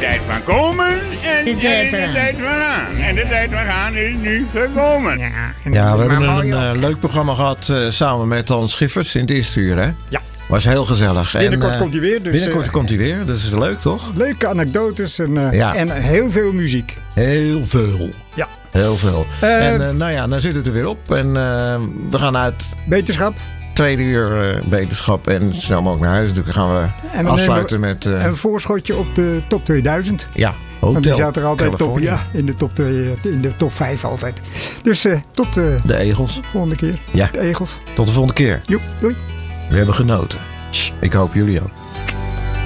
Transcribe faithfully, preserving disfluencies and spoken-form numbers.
tijd van komen en De tijd en in de van tijd van gaan. En de tijd van gaan is nu gekomen. Ja, en Ja, we maar hebben mooi een ook. uh, leuk programma gehad uh, samen met Hans Schiffers in het eerste uur, hè? Ja. Was heel gezellig. Binnenkort en, uh, komt hij weer. Dus, binnenkort uh, komt hij weer, dat is leuk, toch? Leuke anekdotes en, uh, Ja. en heel veel muziek. Heel veel. Ja. Heel veel. Uh, en uh, nou ja, dan zit het er weer op. En uh, we gaan uit Beterschap. tweede uur uh, beterschap en snel mogelijk naar huis. Dus dan gaan we En we afsluiten met... Uh, Een voorschotje op de top tweeduizend. ja, Want die Hotel zat er altijd top, California. ja, in de top twee, in de top vijf altijd. Dus uh, tot uh, De egels. de volgende keer. Ja. De egels. Tot de volgende keer. Joep, doei. We hebben genoten. Ik hoop jullie ook.